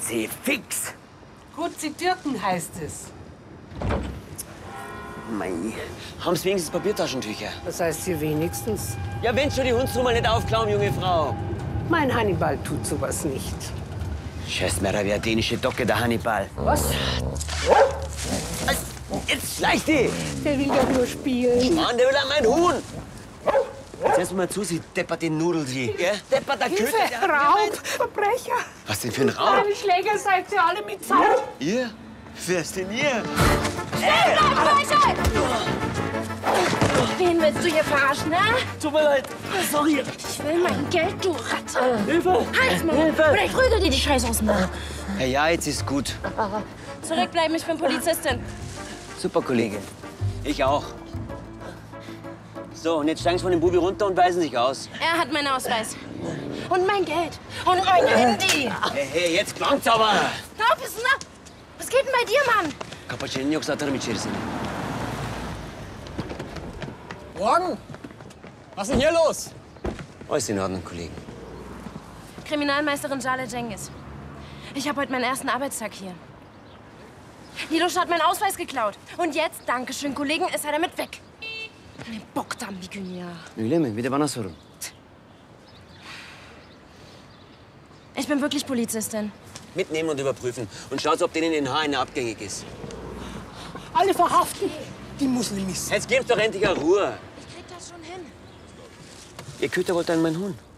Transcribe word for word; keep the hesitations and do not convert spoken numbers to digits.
Kruzifix. Kruzitürken heißt es. Mei, haben Sie wenigstens Papiertaschentücher? Das heißt hier wenigstens. Ja, wenn schon die Hundsnummer nicht aufklauen, junge Frau. Mein Hannibal tut sowas nicht. Scheiß mir wie eine dänische Docke, der Hannibal. Was? Jetzt schleicht die! Der will doch nur spielen. Mann, der will an mein Huhn! Jetzt erst mal zu, sie deppert den Nudel, sie. Gell? Deppert der Köter. Hilfe! Raub! Verbrecher! Was denn für ein Raub? Meine Schläger seid ihr alle mitsamt. Ihr? Wer ist denn ihr? Wen willst du hier verarschen, ne? Tut mir leid. Sorry. Ich will mein Geld, du Ratte. Hilfe! Halt's mal. Oder ich prügel dir die Scheiße aus dem Mund. Ja, ja, jetzt ist gut. Zurückbleiben, ich bin Polizistin. Super, Kollegin. Ich auch. So, und jetzt steigen Sie von dem Bubi runter und weisen sich aus. Er hat meinen Ausweis. Und mein Geld. Und mein Handy. Hey, hey, jetzt klangt's aber! Na, bist du na? Was geht denn bei dir, Mann? Kapacinin yok zaten içerisinde. Morgen! Was ist denn hier los? Alles in Ordnung, Kollegen. Kriminalmeisterin Jale Cengiz. Ich habe heute meinen ersten Arbeitstag hier. Nilosch hat meinen Ausweis geklaut. Und jetzt, Dankeschön, Kollegen, ist er damit weg. Ne boktan bir gün ya. Öyle mi? Bir de bana sorun. Ich bin wirklich Polizistin. Mitnehmen und überprüfen. Und schaut, ob denen in den Haaren abgängig ist. Alle verhaften. Die Muslimis. Jetzt gebt doch endlich eine Ruhe. Ich krieg das schon hin. Ihr Köter wollt an meinen Huhn.